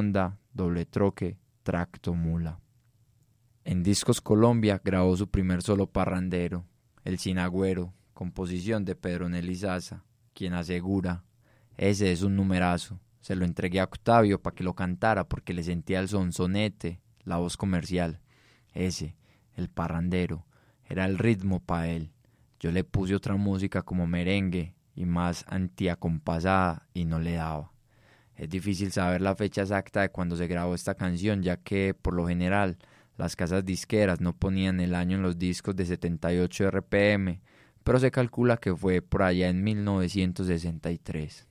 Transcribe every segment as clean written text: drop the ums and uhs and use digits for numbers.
Honda, doble troque, tracto mula. En Discos Colombia grabó su primer solo parrandero, El Sinagüero, composición de Pedro Nelly Zaza, quien asegura: ese es un numerazo, se lo entregué a Octavio para que lo cantara porque le sentía el sonsonete, la voz comercial. Ese, el parrandero, era el ritmo pa' él. Yo le puse otra música como merengue y más antiacompasada y no le daba. Es difícil saber la fecha exacta de cuando se grabó esta canción, ya que, por lo general, las casas disqueras no ponían el año en los discos de 78 RPM, pero se calcula que fue por allá en 1963.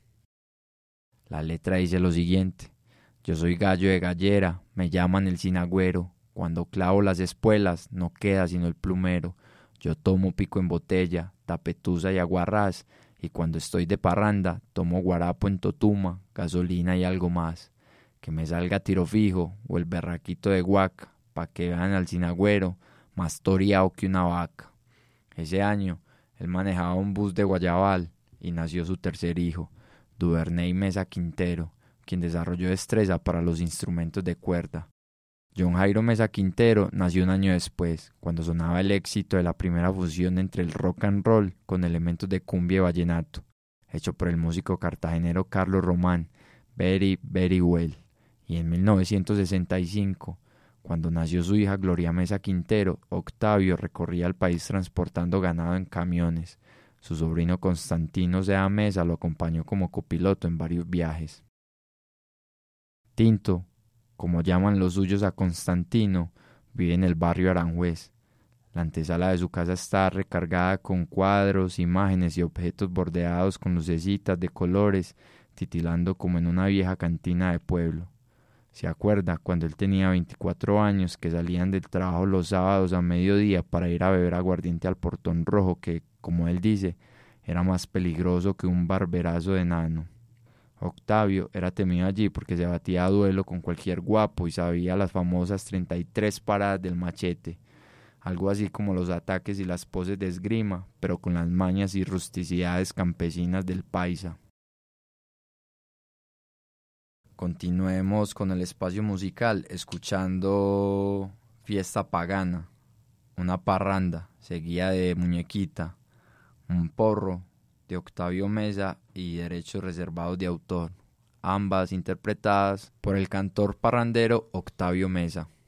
La letra dice lo siguiente: yo soy gallo de gallera, me llaman el Sinagüero, cuando clavo las espuelas no queda sino el plumero. Yo tomo pico en botella, tapetusa y aguarrás, y cuando estoy de parranda tomo guarapo en totuma, gasolina y algo más. Que me salga tiro fijo o el berraquito de Huaca, pa' que vean al Sinagüero más toreado que una vaca. Ese año él manejaba un bus de Guayabal y nació su tercer hijo, Duvernay Mesa Quintero, quien desarrolló destreza para los instrumentos de cuerda. John Jairo Mesa Quintero nació un año después, cuando sonaba el éxito de la primera fusión entre el rock and roll con elementos de cumbia y vallenato, hecho por el músico cartagenero Carlos Román, Very, Very Well. Y en 1965, cuando nació su hija Gloria Mesa Quintero, Octavio recorría el país transportando ganado en camiones. Su sobrino Constantino Sea Mesa lo acompañó como copiloto en varios viajes. Tinto, como llaman los suyos a Constantino, vive en el barrio Aranjuez. La antesala de su casa está recargada con cuadros, imágenes y objetos bordeados con lucecitas de colores, titilando como en una vieja cantina de pueblo. Se acuerda cuando él tenía 24 años que salían del trabajo los sábados a mediodía para ir a beber aguardiente al Portón Rojo que, como él dice, era más peligroso que un barberazo de nano. Octavio era temido allí porque se batía a duelo con cualquier guapo y sabía las famosas 33 paradas del machete, algo así como los ataques y las poses de esgrima, pero con las mañas y rusticidades campesinas del paisa. Continuemos con el espacio musical escuchando Fiesta Pagana, una parranda seguida de Muñequita, un porro de Octavio Mesa y derechos reservados de autor, ambas interpretadas por el cantor parrandero Octavio Mesa.